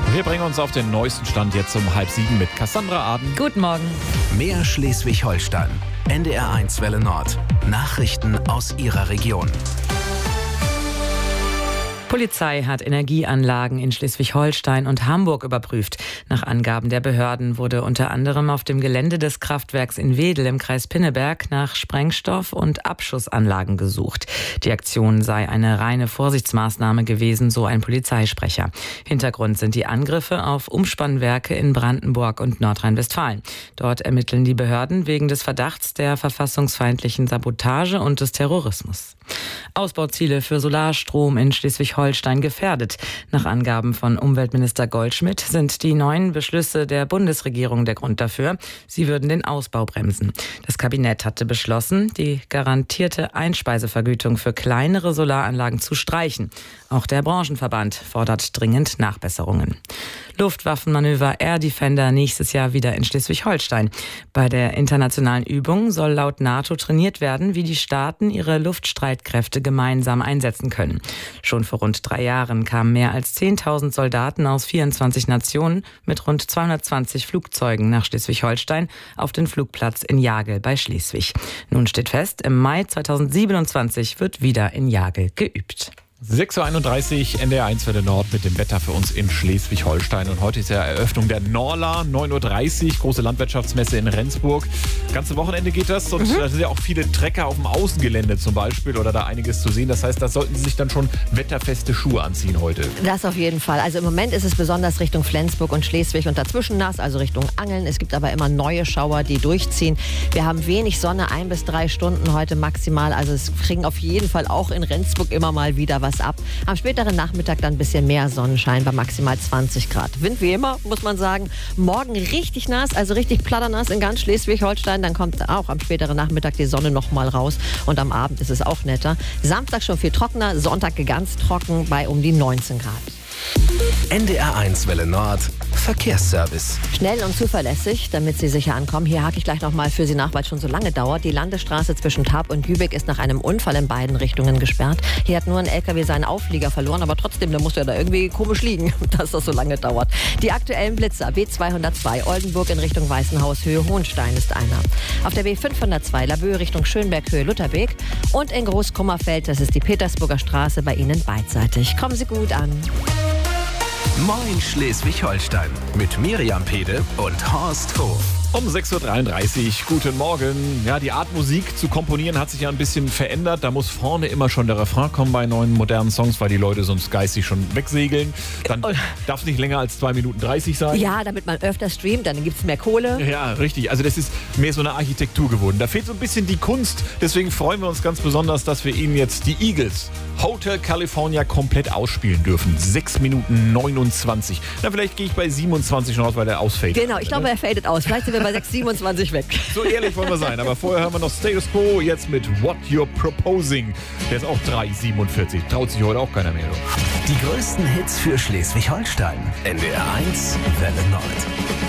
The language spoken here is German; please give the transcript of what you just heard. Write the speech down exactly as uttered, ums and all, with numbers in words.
Wir bringen uns auf den neuesten Stand jetzt um halb sieben mit Cassandra Aden. Guten Morgen. Mehr Schleswig-Holstein. N D R eins Welle Nord. Nachrichten aus Ihrer Region. Polizei hat Energieanlagen in Schleswig-Holstein und Hamburg überprüft. Nach Angaben der Behörden wurde unter anderem auf dem Gelände des Kraftwerks in Wedel im Kreis Pinneberg nach Sprengstoff- und Abschussanlagen gesucht. Die Aktion sei eine reine Vorsichtsmaßnahme gewesen, so ein Polizeisprecher. Hintergrund sind die Angriffe auf Umspannwerke in Brandenburg und Nordrhein-Westfalen. Dort ermitteln die Behörden wegen des Verdachts der verfassungsfeindlichen Sabotage und des Terrorismus. Ausbauziele für Solarstrom in Schleswig-Holstein gefährdet. Nach Angaben von Umweltminister Goldschmidt sind die neuen Beschlüsse der Bundesregierung der Grund dafür. Sie würden den Ausbau bremsen. Das Kabinett hatte beschlossen, die garantierte Einspeisevergütung für kleinere Solaranlagen zu streichen. Auch der Branchenverband fordert dringend Nachbesserungen. Luftwaffenmanöver Air Defender nächstes Jahr wieder in Schleswig-Holstein. Bei der internationalen Übung soll laut NATO trainiert werden, wie die Staaten ihre Luftstreitkräfte gemeinsam einsetzen können. Schon vor rund drei Jahren kamen mehr als zehntausend Soldaten aus vierundzwanzig Nationen mit rund zweihundertzwanzig Flugzeugen nach Schleswig-Holstein auf den Flugplatz in Jagel bei Schleswig. Nun steht fest, im Mai zweitausendsiebenundzwanzig wird wieder in Jagel geübt. sechs Uhr einunddreißig, N D R eins Welle Nord mit dem Wetter für uns in Schleswig-Holstein. Und heute ist ja Eröffnung der Norla, neun Uhr dreißig, große Landwirtschaftsmesse in Rendsburg. Ganze Wochenende geht das und mhm. da sind ja auch viele Trecker auf dem Außengelände zum Beispiel oder da einiges zu sehen. Das heißt, da sollten Sie sich dann schon wetterfeste Schuhe anziehen heute. Das auf jeden Fall. Also im Moment ist es besonders Richtung Flensburg und Schleswig und dazwischen nass, also Richtung Angeln. Es gibt aber immer neue Schauer, die durchziehen. Wir haben wenig Sonne, ein bis drei Stunden heute maximal. Also es kriegen auf jeden Fall auch in Rendsburg immer mal wieder was ab. Am späteren Nachmittag dann ein bisschen mehr Sonnenschein bei maximal zwanzig Grad. Wind wie immer, muss man sagen. Morgen richtig nass, also richtig platternass in ganz Schleswig-Holstein. Dann kommt auch am späteren Nachmittag die Sonne noch mal raus. Und am Abend ist es auch netter. Samstag schon viel trockener, Sonntag ganz trocken bei um die neunzehn Grad. N D R eins Welle Nord. Verkehrsservice. Schnell und zuverlässig, damit Sie sicher ankommen. Hier hake ich gleich noch mal für Sie nach, weil es schon so lange dauert. Die Landesstraße zwischen Tarp und Lübeck ist nach einem Unfall in beiden Richtungen gesperrt. Hier hat nur ein L K W seinen Auflieger verloren, aber trotzdem, der muss ja da irgendwie komisch liegen, dass das so lange dauert. Die aktuellen Blitzer, B zweihundertzwei, Oldenburg in Richtung Weißenhaus, Höhe Hohenstein ist einer. Auf der B fünfhundertzwei, Laboe Richtung Schönberg, Höhe Lutherbeek. Und in Großkummerfeld, das ist die Petersburger Straße, bei Ihnen beidseitig. Kommen Sie gut an. Moin Schleswig-Holstein mit Miriam Pede und Horst Hof. Um sechs Uhr dreiunddreißig, guten Morgen. Ja, die Art Musik zu komponieren hat sich ja ein bisschen verändert. Da muss vorne immer schon der Refrain kommen bei neuen modernen Songs, weil die Leute sonst geistig schon wegsegeln. Dann darf es nicht länger als zwei Minuten dreißig sein. Ja, damit man öfter streamt, dann gibt es mehr Kohle. Ja, richtig. Also das ist mehr so eine Architektur geworden. Da fehlt so ein bisschen die Kunst. Deswegen freuen wir uns ganz besonders, dass wir Ihnen jetzt die Eagles Hotel California komplett ausspielen dürfen. sechs Minuten neunundzwanzig. Na, vielleicht gehe ich bei siebenundzwanzig schon aus, weil der ausfällt. Genau, ich glaube, er fadet aus. Vielleicht sind wir bei sechs siebenundzwanzig weg. So ehrlich wollen wir sein. Aber vorher hören wir noch Status Quo, jetzt mit What You're Proposing. Der ist auch drei siebenundvierzig. Traut sich heute auch keiner mehr. Die größten Hits für Schleswig-Holstein. N D R eins Welle Nord.